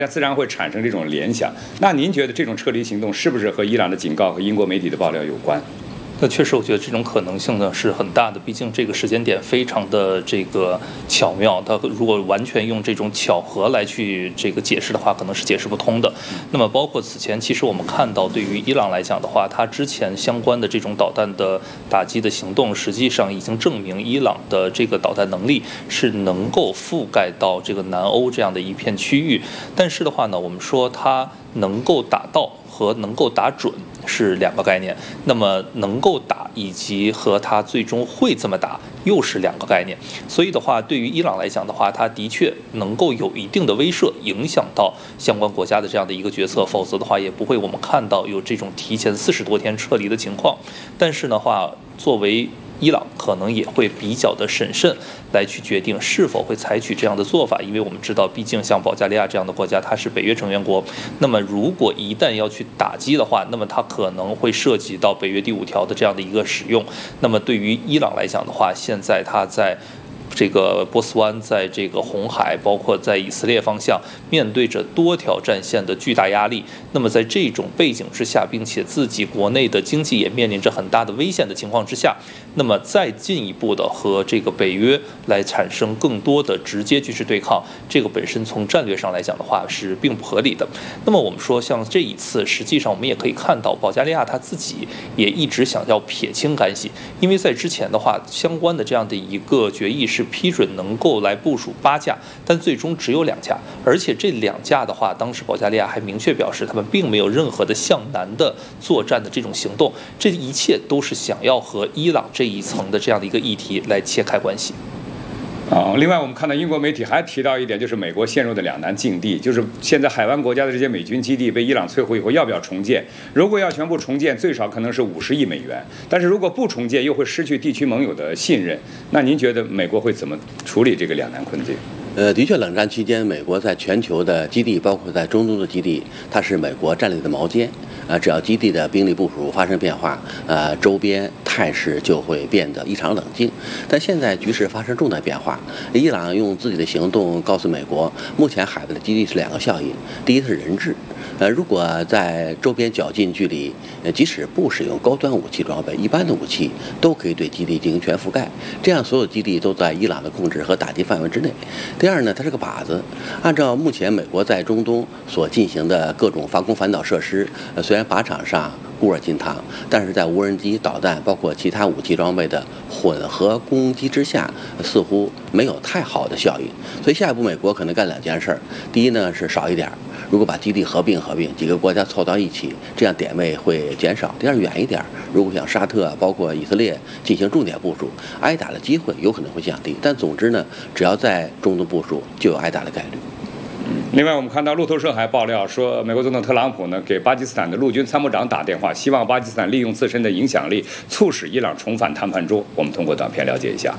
自然会产生这种联想。那您觉得这种撤离行动是不是和伊朗的警告和英国媒体的爆料有关？ 那确实，我觉得这种可能性呢是很大的。毕竟这个时间点非常的这个巧妙，它如果完全用这种巧合来去这个解释的话，可能是解释不通的。那么包括此前，其实我们看到，对于伊朗来讲的话，它之前相关的这种导弹的打击的行动，实际上已经证明伊朗的这个导弹能力是能够覆盖到这个南欧这样的一片区域。但是的话呢，我们说它能够打到和能够打准是两个概念，那么能够打以及和它最终会这么打又是两个概念。所以的话，对于伊朗来讲的话，它的确能够有一定的威慑，影响到相关国家的这样的一个决策，否则的话也不会我们看到有这种提前40多天撤离的情况。但是的话，作为伊朗可能也会比较的审慎来去决定是否会采取这样的做法，因为我们知道，毕竟像保加利亚这样的国家，它是北约成员国。那么，如果一旦要去打击的话，那么它可能会涉及到北约第5条的这样的一个使用。那么，对于伊朗来讲的话，现在它在这个波斯湾，在这个红海，包括在以色列方向，面对着多条战线的巨大压力。那么在这种背景之下，并且自己国内的经济也面临着很大的危险的情况之下，那么再进一步的和这个北约来产生更多的直接军事对抗，这个本身从战略上来讲的话是并不合理的。那么我们说，像这一次，实际上我们也可以看到，保加利亚他自己也一直想要撇清干系，因为在之前的话，相关的这样的一个决议是批准能够来部署8架，但最终只有2架，而且这2架的话，当时保加利亚还明确表示，他们并没有任何的向南的作战的这种行动，这一切都是想要和伊朗这一层的这样的一个议题来切开关系。 另外我们看到英国媒体还提到一点，就是美国陷入的两难境地，就是现在海湾国家的这些美军基地被伊朗摧毁以后，要不要重建？如果要全部重建，最少可能是50亿美元，但是如果不重建，又会失去地区盟友的信任。那您觉得美国会怎么处理这个两难困境？ 的确，冷战期间，美国在全球的基地，包括在中东的基地，它是美国战略的锚尖。只要基地的兵力部署发生变化，周边态势就会变得异常冷静。但现在局势发生重大变化，伊朗用自己的行动告诉美国，目前海外的基地是2个效应：第一是人质，如果在周边较近距离，即使不使用高端武器装备，一般的武器都可以对基地进行全覆盖，这样所有基地都在伊朗的控制和打击范围之内。第二呢，它是个靶子，按照目前美国在中东所进行的各种防空反导设施，虽然靶场上固若金汤，但是在无人机、导弹包括其他武器装备的混合攻击之下，似乎没有太好的效应。所以下一步美国可能干2件事：第一呢是少一点，如果把基地合并，几个国家凑到一起，这样点位会减少；第二，远一点，如果像沙特包括以色列进行重点部署，挨打的机会有可能会降低。但总之呢，只要在中东部署，就有挨打的概率。 另外，我们看到路透社还爆料说，美国总统特朗普呢给巴基斯坦的陆军参谋长打电话，希望巴基斯坦利用自身的影响力，促使伊朗重返谈判桌。我们通过短片了解一下。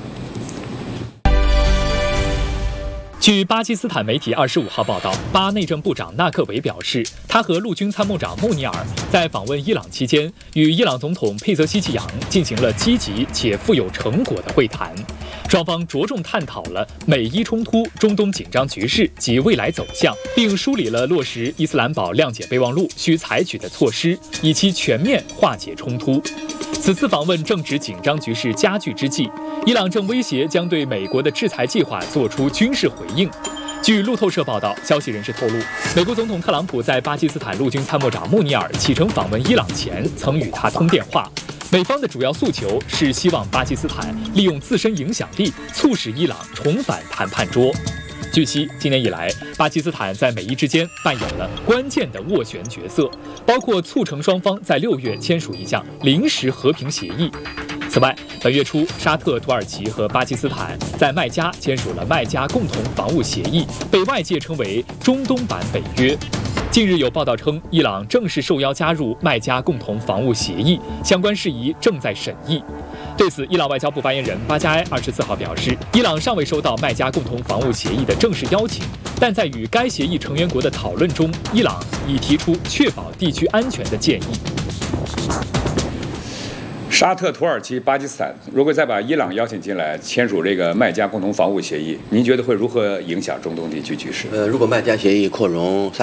据巴基斯坦媒体25号报道，巴内政部长纳克维表示，他和陆军参谋长穆尼尔在访问伊朗期间，与伊朗总统佩泽希奇扬进行了积极且富有成果的会谈。双方着重探讨了美伊冲突、中东紧张局势及未来走向，并梳理了落实伊斯兰堡谅解备忘录需采取的措施，以期全面化解冲突。此次访问正值紧张局势加剧之际，伊朗正威胁将对美国的制裁计划做出军事回应。据路透社报道，消息人士透露，美国总统特朗普在巴基斯坦陆军参谋长穆尼尔启程访问伊朗前，曾与他通电话。美方的主要诉求是希望巴基斯坦利用自身影响力，促使伊朗重返谈判桌。据悉，今年以来，巴基斯坦在美伊之间扮演了关键的斡旋角色，包括促成双方在6月签署一项临时和平协议。此外，本月初，沙特、土耳其和巴基斯坦在麦加签署了麦加共同防务协议，被外界称为中东版北约。近日有报道称，伊朗正式受邀加入麦加共同防务协议，相关事宜正在审议。对此，伊朗外交部发言人巴加埃24号表示，伊朗尚未收到麦加共同防务协议的正式邀请，但在与该协议成员国的讨论中，伊朗已提出确保地区安全的建议。 沙特、土耳其、巴基斯坦，如果再把伊朗邀请进来，签署这个麦加共同防务协议，您觉得会如何影响中东地区局势？ 如果麦加协议扩容